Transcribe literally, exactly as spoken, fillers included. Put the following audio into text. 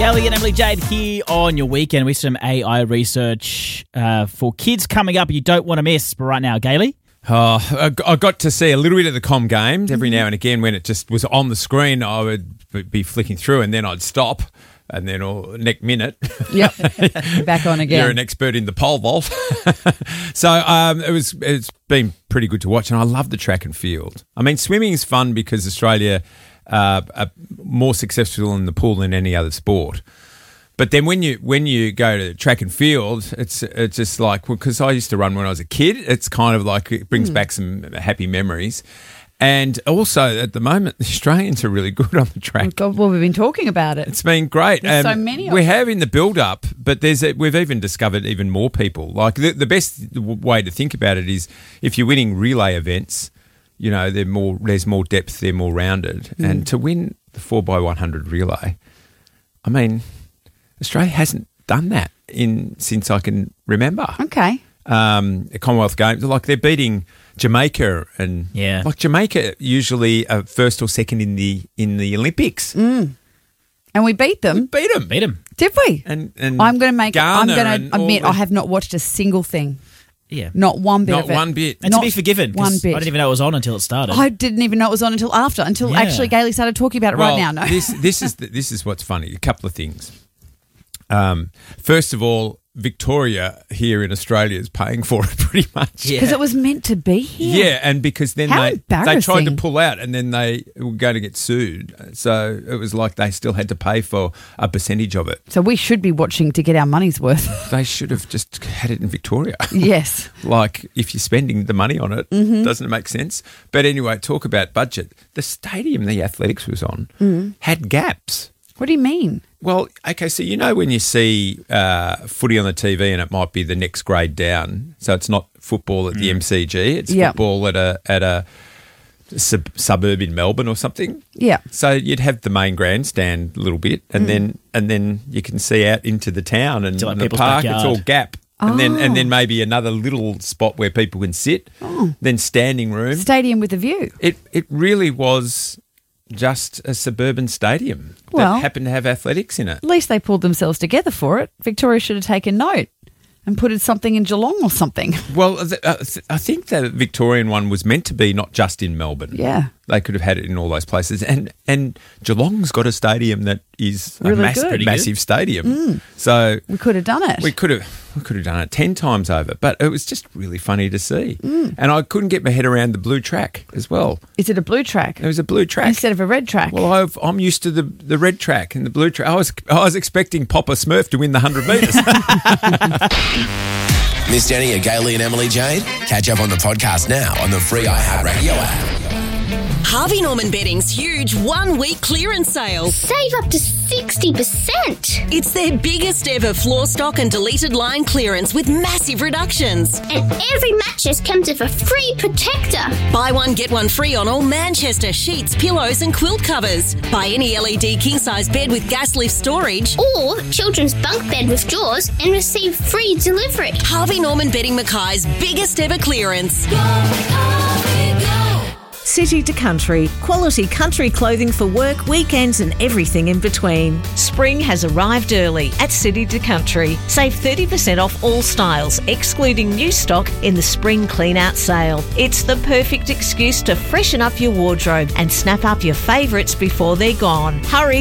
Ellie and Emily Jade here on your weekend with some A I research uh, for kids coming up you don't want to miss. But right now, Gailey. Oh, I I got to see a little bit of the Com Games every now and again when it just was on the screen. I would be flicking through and then I'd stop and then all next minute. Yep, back on again. You're an expert in the pole vault. so um, it was. It's been pretty good to watch, and I love the track and field. I mean, swimming is fun because Australia uh, are more successful in the pool than any other sport. But then when you when you go to track and field, it's it's just like, because well, I used to run when I was a kid. It's kind of like it brings mm. back some happy memories. And also, at the moment, the Australians are really good on the track. God, well, we've been talking about it. It's been great. There's um, so many of We them. have in the build-up, but there's a, we've even discovered even more people. Like the, the best way to think about it is if you're winning relay events, you know, they're more, there's more depth, they're more rounded. Mm. And to win the four by one hundred relay, I mean, Australia hasn't done that in since I can remember. Okay. Um, the Commonwealth Games, like they're beating Jamaica, and yeah, like Jamaica usually are first or second in the in the Olympics, mm. and we beat them. We beat them, beat them, did we? And, and I'm going to make. Ghana I'm going to admit I have not watched a single thing. Yeah, not one bit. Not of it. one bit. And not to be forgiven, one bit. I didn't even know it was on until it started. I didn't even know it was on until after, until yeah. actually Gailey started talking about it well, right now. No, this this is the, this is what's funny. A couple of things. Um, first of all, Victoria here in Australia is paying for it pretty much. because yeah. it was meant to be here. Yeah, and because then How they they tried to embarrassing. pull out and then they were going to get sued. So it was like they still had to pay for a percentage of it. So we should be watching to get our money's worth. They should have just had it in Victoria. Yes. Like, if you're spending the money on it, Mm-hmm. doesn't it make sense? But anyway, talk about budget. The stadium the athletics was on Mm. had gaps. What do you mean? Well, okay, so you know when you see uh, footy on the T V and it might be the next grade down, so it's not football at the M C G, it's Yep. football at a at a sub- suburb in Melbourne or something. Yeah. So you'd have the main grandstand a little bit, and then and then you can see out into the town and To, like, the people's park. backyard. It's all gap. And then and Oh. then maybe another little spot where people can sit. Then standing room. Stadium with a view. It it really was just a suburban stadium Well- that happened to have athletics in it. At least they pulled themselves together for it. Victoria should have taken note and put it something in Geelong or something. Well, th- uh, th- I think the Victorian one was meant to be not just in Melbourne. Yeah. They could have had it in all those places. And and Geelong's got a stadium that is Really a mass- good. Pretty massive stadium. So We could have done it. we could have we could have done it ten times over. But it was just really funny to see. And I couldn't get my head around the blue track as well. Is it a blue track There was a blue track. instead of a red track? Well, I've, I'm used to the, the red track and the blue track. I was I was expecting Papa Smurf to win the one hundred metres. Missed any of Gailey and Emily Jade? Catch up on the podcast now on the free iHeartRadio app. Harvey Norman Bedding's huge one-week clearance sale. Save up to sixty percent. It's their biggest ever floor stock and deleted line clearance with massive reductions. And every mattress comes with a free protector. Buy one, get one free on all Manchester sheets, pillows and quilt covers. Buy any L E D king-size bed with gas lift storage. Or children's bunk bed with drawers and receive free delivery. Harvey Norman Bedding Mackay's biggest ever clearance. City to Country, quality country clothing for work, weekends and everything in between. Spring has arrived early at City to Country. Save thirty percent off all styles, excluding new stock in the spring clean-out sale. It's the perfect excuse to freshen up your wardrobe and snap up your favourites before they're gone. Hurry